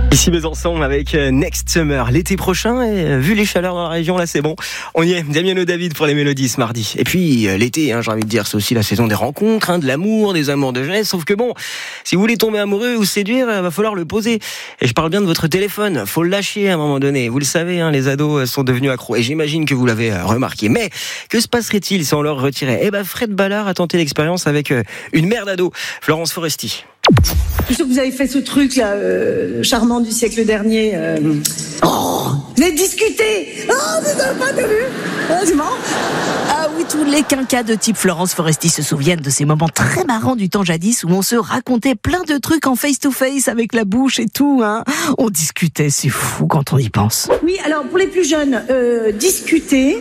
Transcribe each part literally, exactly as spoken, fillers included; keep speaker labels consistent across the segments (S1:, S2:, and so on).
S1: Ici Besançon avec Next Summer, l'été prochain, et vu les chaleurs dans la région, là c'est bon, on y est. Damiano David pour les mélodies ce mardi. Et puis l'été, hein, j'ai envie de dire, c'est aussi la saison des rencontres, hein, de l'amour, des amours de jeunesse, sauf que bon, si vous voulez tomber amoureux ou séduire, il va falloir le poser. Et je parle bien de votre téléphone, faut le lâcher à un moment donné. Vous le savez, hein, les ados sont devenus accros, et j'imagine que vous l'avez remarqué. Mais que se passerait-il si on leur retirait ? Eh ben Fred Ballard a tenté l'expérience avec une mère d'ado, Florence Foresti.
S2: Je suis sûr que vous avez fait ce truc là, euh, charmant du siècle dernier. Euh... Oh, vous avez discuté. Oh, vous n'avez pas vu. Oh, c'est marrant.
S3: Ah oui, tous les quinquas de type Florence Foresti se souviennent de ces moments très marrants du temps jadis où on se racontait plein de trucs en face-to-face avec la bouche et tout. Hein. On discutait, c'est fou quand on y pense.
S2: Oui, alors pour les plus jeunes, euh, discuter.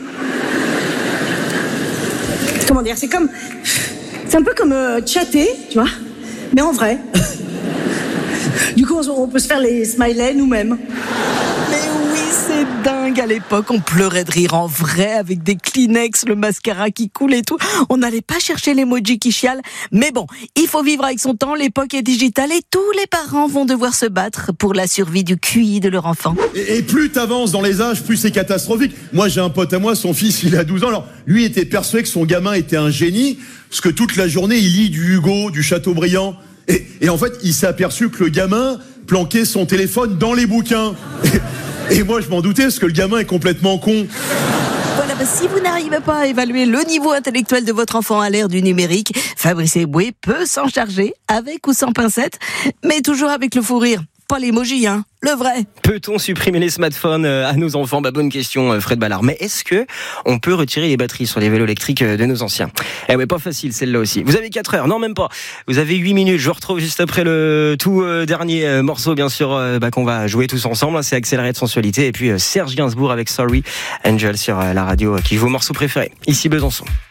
S2: Comment dire, c'est comme, c'est un peu comme euh, chatter, tu vois. Mais en vrai. Du coup, on peut se faire les smileys nous-mêmes.
S3: Mais oui, c'est dingue. À l'époque, on pleurait de rire en vrai avec des Kleenex, le mascara qui coule et tout. On n'allait pas chercher l'emoji qui chiale. Mais bon, il faut vivre avec son temps. L'époque est digitale et tous les parents vont devoir se battre pour la survie du Q I de leur enfant.
S4: Et, et plus t'avances dans les âges, plus c'est catastrophique. Moi, j'ai un pote à moi, son fils, il a douze ans. Alors, lui était persuadé que son gamin était un génie, parce que toute la journée, il lit du Hugo, du Chateaubriand. Et, et en fait, il s'est aperçu que le gamin planquait son téléphone dans les bouquins. Et, et moi, je m'en doutais, parce que le gamin est complètement con.
S3: Voilà, bah, si vous n'arrivez pas à évaluer le niveau intellectuel de votre enfant à l'ère du numérique, Fabrice Eboué peut s'en charger, avec ou sans pincette, mais toujours avec le fou rire. Pas l'emoji, hein, le vrai.
S1: Peut-on supprimer les smartphones à nos enfants ? Bah, bonne question, Fred Ballard. Mais est-ce que on peut retirer les batteries sur les vélos électriques de nos anciens ? Eh ouais, pas facile celle-là aussi. Vous avez quatre heures, non même pas. Vous avez huit minutes. Je vous retrouve juste après le tout euh, dernier euh, morceau, bien sûr, euh, bah, qu'on va jouer tous ensemble. C'est Accéléré de sensualité. Et puis euh, Serge Gainsbourg avec Sorry Angel sur euh, la radio, euh, qui joue vos morceaux préférés. Ici Besançon.